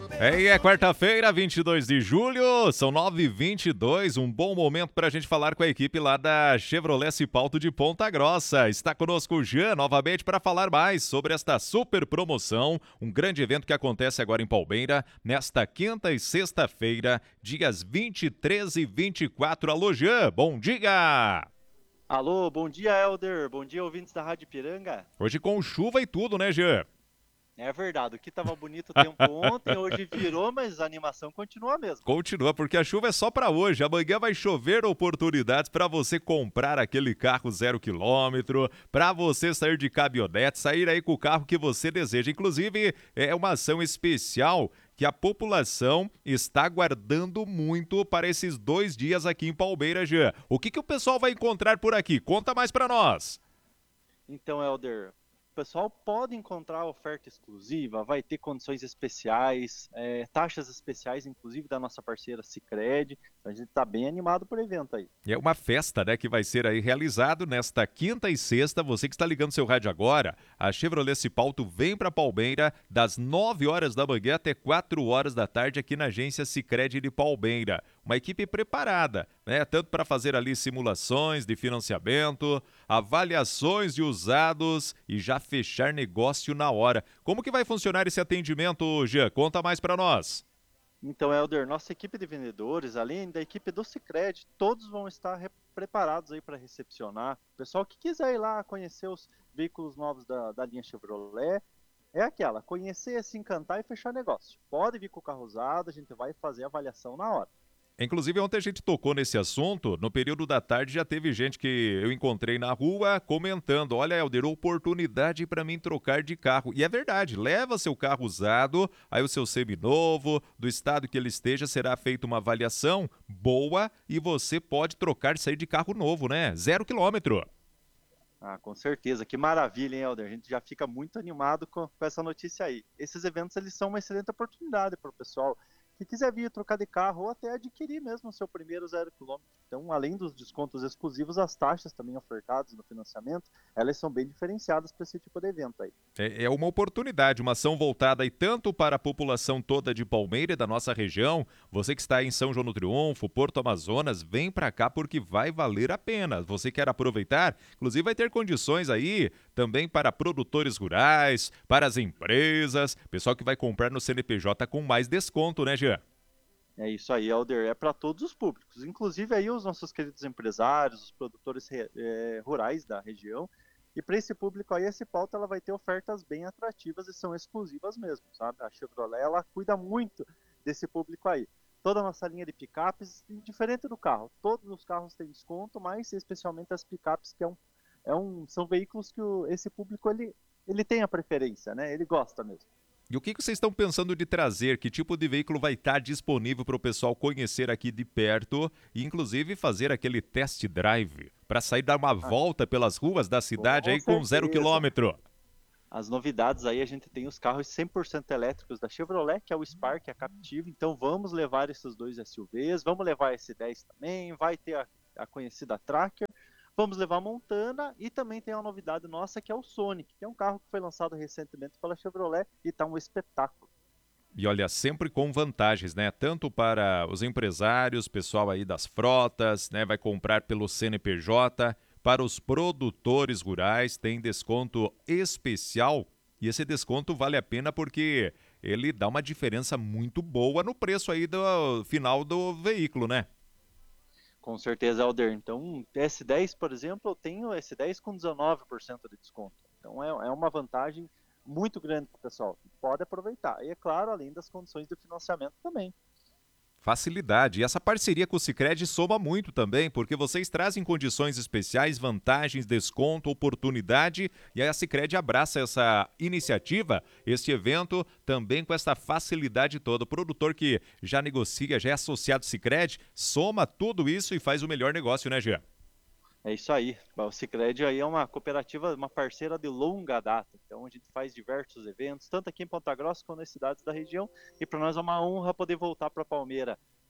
É quarta-feira, 22 de julho, são 9h22, um bom momento para a gente falar com a equipe lá da Chevrolet Cipalto de Ponta Grossa. Está conosco o Jean novamente para falar mais sobre esta super promoção, um grande evento que acontece agora em Palmeira, nesta quinta e sexta-feira, dias 23 e 24. Alô, Jean, bom dia! Alô, bom dia, Helder. Bom dia, ouvintes da Rádio Ipiranga. Hoje com chuva e tudo, né, Jean? É verdade, aqui estava bonito o tempo ontem, hoje virou, mas a animação continua a mesma. Continua, porque a chuva é só para hoje. Amanhã vai chover oportunidades para você comprar aquele carro 0 km, para você sair de caminhonete, sair aí com o carro que você deseja. Inclusive, é uma ação especial que a população está aguardando muito para esses 2 dias aqui em Palmeira, Jean. O que o pessoal vai encontrar por aqui? Conta mais para nós. Então, Helder, o pessoal pode encontrar oferta exclusiva, vai ter condições especiais, taxas especiais, inclusive da nossa parceira Sicredi. Então, a gente está bem animado por evento aí. É uma festa, né, que vai ser aí realizado nesta quinta e sexta. Você que está ligando seu rádio agora, a Chevrolet Cipalto vem para Palmeira das 9 horas da manhã até 4 horas da tarde aqui na agência Sicredi de Palmeira. Uma equipe preparada, né, tanto para fazer ali simulações de financiamento, avaliações de usados e já fechar negócio na hora. Como que vai funcionar esse atendimento, Jean? Conta mais para nós. Então, Helder, nossa equipe de vendedores, além da equipe do Sicredi, todos vão estar preparados aí para recepcionar. O pessoal que quiser ir lá conhecer os veículos novos da linha Chevrolet, é aquela, conhecer, se encantar e fechar negócio. Pode vir com o carro usado, a gente vai fazer a avaliação na hora. Inclusive, ontem a gente tocou nesse assunto. No período da tarde já teve gente que eu encontrei na rua comentando: olha, Helder, oportunidade para mim trocar de carro. E é verdade, leva seu carro usado, aí o seu seminovo, do estado que ele esteja, será feita uma avaliação boa e você pode trocar, sair de carro novo, né? 0 km. Ah, com certeza, que maravilha, hein, Helder? A gente já fica muito animado com essa notícia aí. Esses eventos, eles são uma excelente oportunidade para o pessoal que quiser vir trocar de carro ou até adquirir mesmo o seu primeiro 0 km. Então, além dos descontos exclusivos, as taxas também ofertadas no financiamento, elas são bem diferenciadas para esse tipo de evento aí. É uma oportunidade, uma ação voltada aí tanto para a população toda de Palmeira e da nossa região. Você que está aí em São João do Triunfo, Porto Amazonas, vem para cá porque vai valer a pena. Você quer aproveitar? Inclusive vai ter condições aí também para produtores rurais, para as empresas, pessoal que vai comprar no CNPJ com mais desconto, né, Jean? É isso aí, Helder, é para todos os públicos, inclusive aí os nossos queridos empresários, os produtores rurais da região. E para esse público aí, esse pauta ela vai ter ofertas bem atrativas e são exclusivas mesmo, sabe? A Chevrolet ela cuida muito desse público aí. Toda a nossa linha de picapes, diferente do carro, todos os carros têm desconto, mas especialmente as picapes que são veículos que esse público ele tem a preferência, né? Ele gosta mesmo. E o que vocês estão pensando de trazer? Que tipo de veículo vai estar disponível para o pessoal conhecer aqui de perto e, inclusive, fazer aquele test drive para sair dar uma Ah, volta pelas ruas da cidade com aí com 0 km? As novidades aí, a gente tem os carros 100% elétricos da Chevrolet, que é o Spark e a Captiva. Então vamos levar esses dois SUVs, vamos levar esse 10 também, vai ter a conhecida Tracker, vamos levar a Montana e também tem uma novidade nossa que é o Sonic, que é um carro que foi lançado recentemente pela Chevrolet e está um espetáculo. E olha, sempre com vantagens, né? Tanto para os empresários, pessoal aí das frotas, né? Vai comprar pelo CNPJ. Para os produtores rurais, tem desconto especial. E esse desconto vale a pena porque ele dá uma diferença muito boa no preço aí do final do veículo, né? Com certeza, Alder. Então, S10, por exemplo, eu tenho S10 com 19% de desconto. Então, é uma vantagem muito grande para o pessoal. Pode aproveitar. E, é claro, além das condições do financiamento também. Facilidade. E essa parceria com o Sicredi soma muito também, porque vocês trazem condições especiais, vantagens, desconto, oportunidade, e aí a Sicredi abraça essa iniciativa, este evento, também com essa facilidade toda. O produtor que já negocia, já é associado ao Sicredi, soma tudo isso e faz o melhor negócio, né, Jean? É isso aí. O Sicredi aí é uma cooperativa, uma parceira de longa data. Então, a gente faz diversos eventos, tanto aqui em Ponta Grossa quanto nas cidades da região. E para nós é uma honra poder voltar para Palmeira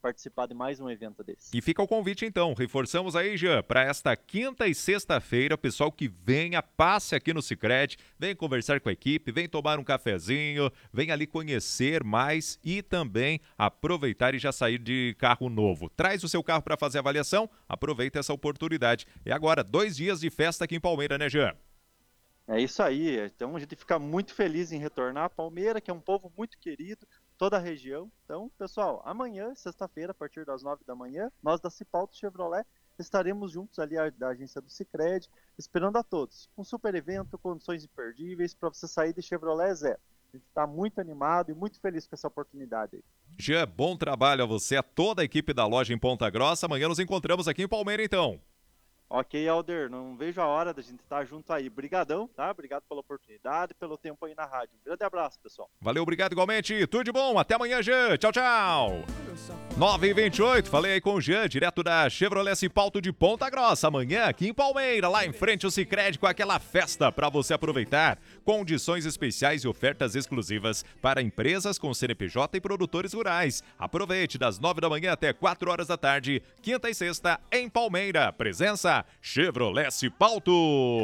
participar de mais um evento desse. E fica o convite então, reforçamos aí, Jean, para esta quinta e sexta-feira, pessoal que venha, passe aqui no Sicredi, vem conversar com a equipe, vem tomar um cafezinho, vem ali conhecer mais e também aproveitar e já sair de carro novo. Traz o seu carro para fazer a avaliação, aproveita essa oportunidade. E agora, 2 dias de festa aqui em Palmeira, né, Jean? É isso aí, então a gente fica muito feliz em retornar a Palmeira, que é um povo muito querido, toda a região. Então, pessoal, amanhã, sexta-feira, a partir das 9 da manhã, nós da Cipalto Chevrolet estaremos juntos ali da agência do Sicredi, esperando a todos. Um super evento, condições imperdíveis, para você sair de Chevrolet zero. A gente está muito animado e muito feliz com essa oportunidade aí. Jean, bom trabalho a você, a toda a equipe da loja em Ponta Grossa. Amanhã nos encontramos aqui em Palmeira, então. Ok, Alder, não vejo a hora da gente estar junto aí. Brigadão, tá? Obrigado pela oportunidade, pelo tempo aí na rádio. Um grande abraço, pessoal. Valeu, obrigado igualmente. Tudo de bom. Até amanhã, Jean. Tchau, tchau. 9h28, falei aí com o Jean, direto da Chevrolet Cipalto de Ponta Grossa. Amanhã, aqui em Palmeira, lá em frente ao Sicredi, com aquela festa para você aproveitar. Condições especiais e ofertas exclusivas para empresas com CNPJ e produtores rurais. Aproveite das 9 da manhã até 4 horas da tarde, quinta e sexta, em Palmeira. Presença Chevrolet Cipalto.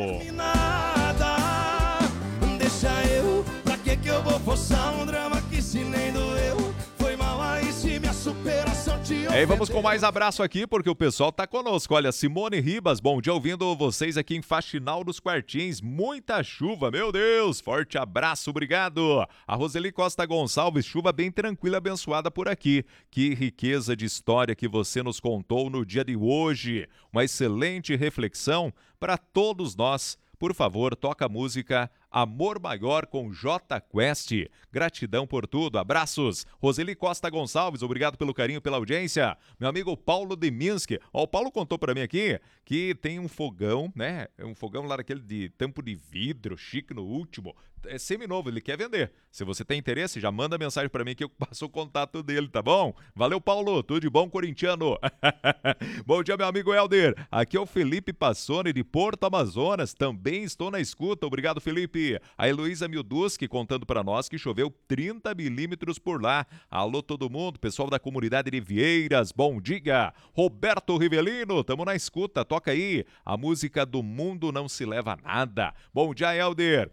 Deixa eu, pra que eu vou forçar um drama que se nem doeu? Foi mal aí se minha superação te ofendeu. E vamos com mais abraço aqui, porque o pessoal tá conosco. Olha, Simone Ribas, bom dia, ouvindo vocês aqui em Faxinal dos Quartins. Muita chuva, meu Deus, forte abraço, obrigado. A Roseli Costa Gonçalves, chuva bem tranquila, abençoada por aqui. Que riqueza de história que você nos contou no dia de hoje. Uma excelente reflexão para todos nós. Por favor, toca a música Amor Maior com J Quest. Gratidão por tudo, abraços. Roseli Costa Gonçalves, obrigado pelo carinho, pela audiência. Meu amigo Paulo de Minsk. Ó, o Paulo contou pra mim aqui que tem um fogão, né? Um fogão lá daquele de tampo de vidro, chique no último. É seminovo, ele quer vender. Se você tem interesse, já manda mensagem pra mim que eu passo o contato dele, tá bom? Valeu, Paulo. Tudo de bom, corintiano. Bom dia, meu amigo Helder. Aqui é o Felipe Passoni, de Porto Amazonas. Também estou na escuta. Obrigado, Felipe. A Heloísa Milduski contando pra nós que choveu 30 milímetros por lá. Alô, todo mundo. Pessoal da comunidade de Vieiras, bom dia. Roberto Rivelino, tamo na escuta. Toca aí. A música do Mundo Não Se Leva a Nada. Bom dia, Helder.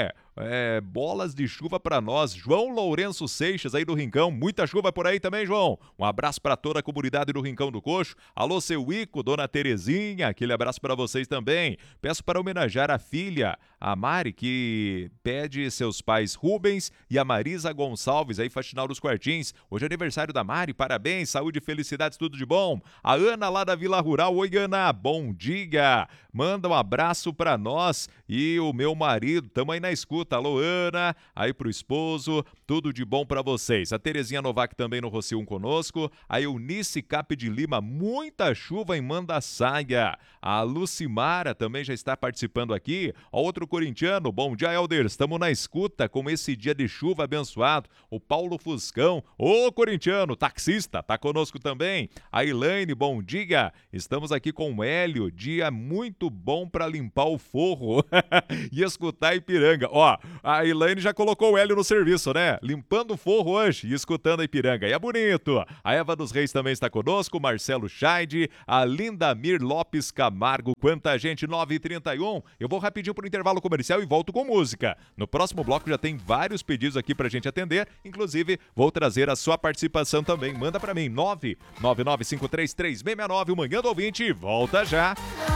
Bolas de chuva pra nós. João Lourenço Seixas aí do Rincão. Muita chuva por aí também, João. Um abraço pra toda a comunidade do Rincão do Coxo. Alô, seu Ico, dona Terezinha. Aquele abraço pra vocês também. Peço para homenagear a filha, a Mari, que pede seus pais Rubens e a Marisa Gonçalves, aí Faxinal dos Quartins. Hoje é aniversário da Mari. Parabéns, saúde e felicidades, tudo de bom. A Ana lá da Vila Rural. Oi, Ana. Bom dia. Manda um abraço pra nós e o meu marido. Tamo aí na escuta. Alô, Ana, aí pro esposo, tudo de bom pra vocês. A Terezinha Novak também no Rocio 1 conosco. A Eunice Cap de Lima, muita chuva em Mandaçaia. A Lucimara também já está participando aqui. Ó, outro corintiano, bom dia, Helder. Estamos na escuta com esse dia de chuva abençoado. O Paulo Fuscão, ô corintiano, taxista, tá conosco também. A Elaine, bom dia. Estamos aqui com o Hélio, dia muito bom pra limpar o forro e escutar Ipiranga. Ó, a Elaine já colocou o Hélio no serviço, né? Limpando o forro hoje e escutando a Ipiranga. E é bonito. A Eva dos Reis também está conosco, Marcelo Scheide, a Lindamir Lopes Camargo. Quanta gente, 9h31. Eu vou rapidinho pro intervalo comercial e volto com música. No próximo bloco já tem vários pedidos aqui pra gente atender. Inclusive, vou trazer a sua participação também. Manda pra mim, 999533669. O Manhã do Ouvinte volta já.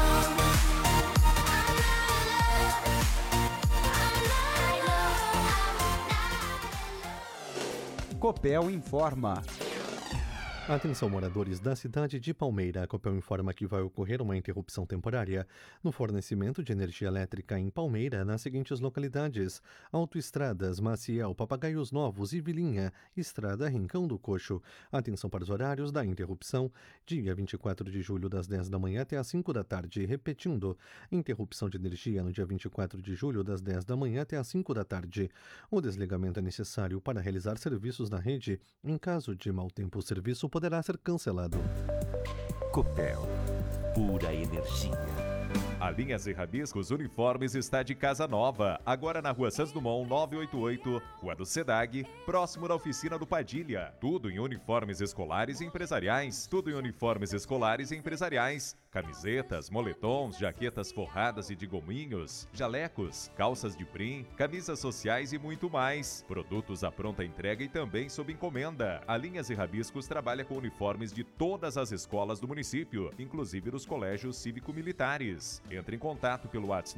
Copel informa. Atenção, moradores da cidade de Palmeira. A Copel informa que vai ocorrer uma interrupção temporária no fornecimento de energia elétrica em Palmeira nas seguintes localidades: Autoestradas, Maciel, Papagaios Novos e Vilinha, Estrada Rincão do Coxo. Atenção para os horários da interrupção: dia 24 de julho, das 10 da manhã até as 5 da tarde. Repetindo, interrupção de energia no dia 24 de julho, das 10 da manhã até as 5 da tarde. O desligamento é necessário para realizar serviços na rede. Em caso de mau tempo, o serviço poderá ser cancelado. Copel, pura energia. A Linhas e Rabiscos Uniformes está de casa nova, agora na Rua Santos Dumont 988, Rua do SEDAG, próximo da oficina do Padilha. Tudo em uniformes escolares e empresariais. Tudo em uniformes escolares e empresariais. Camisetas, moletons, jaquetas forradas e de gominhos, jalecos, calças de prim, camisas sociais e muito mais. Produtos à pronta entrega e também sob encomenda. A Linhas e Rabiscos trabalha com uniformes de todas as escolas do município, inclusive dos colégios cívico-militares. Entre em contato pelo WhatsApp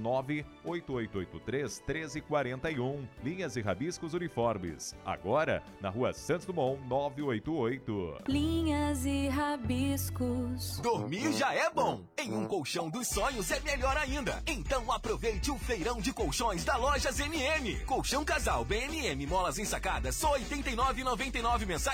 98883-1341. Linhas e Rabiscos Uniformes. Agora, na Rua Santos Dumont 988. Linhas e Rabiscos. Dormir já é bom. Em um colchão dos sonhos é melhor ainda. Então aproveite o feirão de colchões da Lojas MM. Colchão casal BMM molas ensacadas só R$ 89,99 mensais